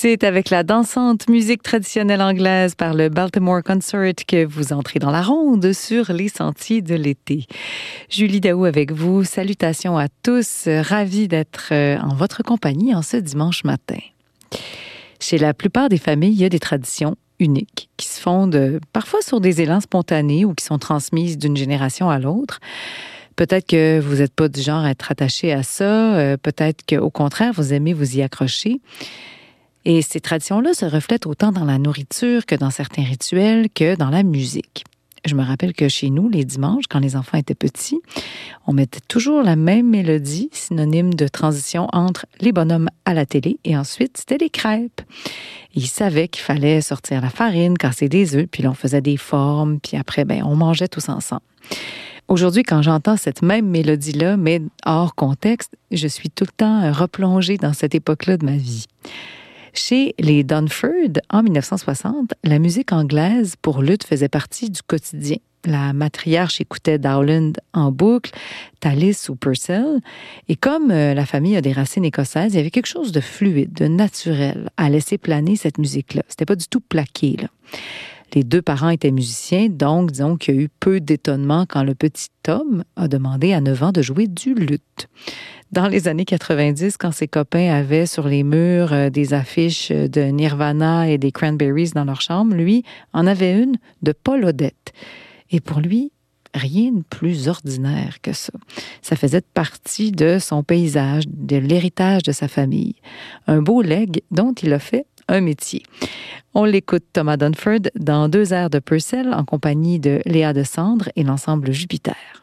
C'est avec la dansante musique traditionnelle anglaise par le Baltimore Consort que vous entrez dans la ronde sur les sentiers de l'été. Julie Daou avec vous. Salutations à tous. Ravie d'être en votre compagnie en ce dimanche matin. Chez la plupart des familles, il y a des traditions uniques qui se fondent parfois sur des élans spontanés ou qui sont transmises d'une génération à l'autre. Peut-être que vous n'êtes pas du genre à être attaché à ça. Peut-être qu'au contraire, vous aimez vous y accrocher. Et ces traditions-là se reflètent autant dans la nourriture que dans certains rituels que dans la musique. Je me rappelle que chez nous, les dimanches, quand les enfants étaient petits, on mettait toujours la même mélodie, synonyme de transition entre les bonhommes à la télé et ensuite, c'était les crêpes. Ils savaient qu'il fallait sortir la farine, casser des œufs, puis là, on faisait des formes, puis après, on mangeait tous ensemble. Aujourd'hui, quand j'entends cette même mélodie-là, mais hors contexte, je suis tout le temps replongée dans cette époque-là de ma vie. Chez les Dunford, en 1960, la musique anglaise pour luth faisait partie du quotidien. La matriarche écoutait Dowland en boucle, Tallis ou Purcell. Et comme la famille a des racines écossaises, il y avait quelque chose de fluide, de naturel à laisser planer cette musique-là. C'était pas du tout plaqué, là. Les deux parents étaient musiciens, donc disons qu'il y a eu peu d'étonnement quand le petit Tom a demandé à 9 ans de jouer du luth. Dans les années 90, quand ses copains avaient sur les murs des affiches de Nirvana et des Cranberries dans leur chambre, lui en avait une de Paul Odette. Et pour lui, rien de plus ordinaire que ça. Ça faisait partie de son paysage, de l'héritage de sa famille. Un beau legs dont il a fait un métier. On l'écoute Thomas Dunford dans 2 airs de Purcell en compagnie de Léa de Sandre et l'ensemble Jupiter.